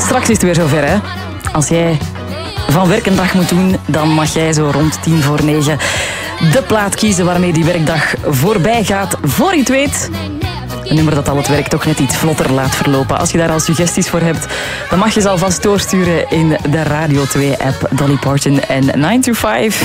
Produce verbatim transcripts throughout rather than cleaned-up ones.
Straks is het weer zover, hè. Als jij van werk een dag moet doen, dan mag jij zo rond tien voor negen de plaat kiezen waarmee die werkdag voorbij gaat. Voor je het weet, een nummer dat al het werk toch net iets vlotter laat verlopen. Als je daar al suggesties voor hebt, dan mag je ze alvast doorsturen in de Radio twee-app. Dolly Parton en nine to five.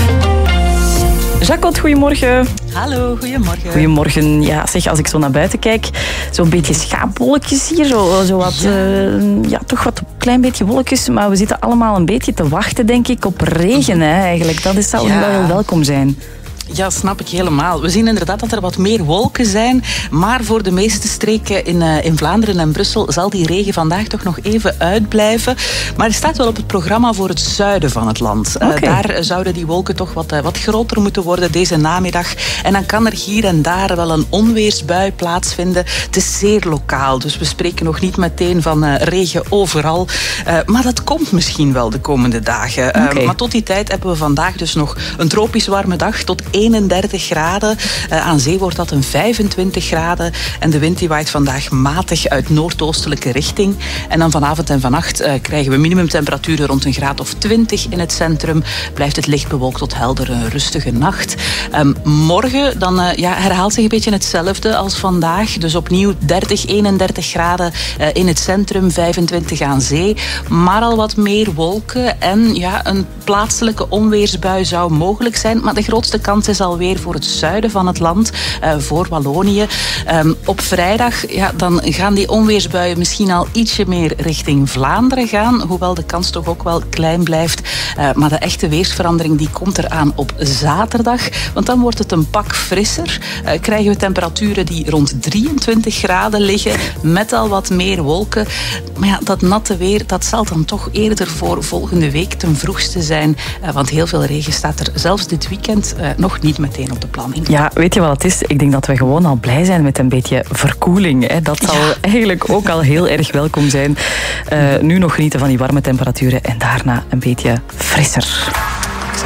Jacques, goedemorgen. Hallo, goedemorgen. Goedemorgen. Ja, zeg, als ik zo naar buiten kijk, zo'n beetje schaapwolkjes hier, zo, zo wat, ja. Uh, ja, toch wat klein beetje wolkjes, maar we zitten allemaal een beetje te wachten, denk ik, op regen, hè, eigenlijk. Dat is, zou ja. wel heel welkom zijn. Ja, snap ik helemaal. We zien inderdaad dat er wat meer wolken zijn, maar voor de meeste streken in, uh, in Vlaanderen en Brussel zal die regen vandaag toch nog even uitblijven. Maar er staat wel op het programma voor het zuiden van het land. Uh, okay. Daar zouden die wolken toch wat, uh, wat groter moeten worden deze namiddag. En dan kan er hier en daar wel een onweersbui plaatsvinden. Het is zeer lokaal, dus we spreken nog niet meteen van uh, regen overal. Uh, maar dat komt misschien wel de komende dagen. Okay. Uh, maar tot die tijd hebben we vandaag dus nog een tropisch warme dag tot eenendertig graden. Uh, aan zee wordt dat een vijfentwintig graden. En de wind die waait vandaag matig uit noordoostelijke richting. En dan vanavond en vannacht uh, krijgen we minimumtemperaturen rond een graad of twintig in het centrum. Blijft het licht bewolkt tot helder, een rustige nacht. Um, morgen dan, uh, ja, herhaalt zich een beetje hetzelfde als vandaag. Dus opnieuw dertig, eenendertig graden uh, in het centrum, vijfentwintig aan zee. Maar al wat meer wolken en ja, een plaatselijke onweersbui zou mogelijk zijn. Maar de grootste kans is alweer voor het zuiden van het land, uh, voor Wallonië. Um, op vrijdag ja, dan gaan die onweersbuien misschien al ietsje meer richting Vlaanderen gaan, hoewel de kans toch ook wel klein blijft. Uh, maar de echte weersverandering die komt eraan op zaterdag, want dan wordt het een pak frisser. Uh, krijgen we temperaturen die rond drieëntwintig graden liggen, met al wat meer wolken. Maar ja, dat natte weer, dat zal dan toch eerder voor volgende week ten vroegste zijn, uh, want heel veel regen staat er zelfs dit weekend uh, nog niet meteen op de planning. Ja, weet je wat het is? Ik denk dat we gewoon al blij zijn met een beetje verkoeling. Hè? Dat zal ja. eigenlijk ook al heel erg welkom zijn. Uh, nu nog genieten van die warme temperaturen en daarna een beetje frisser.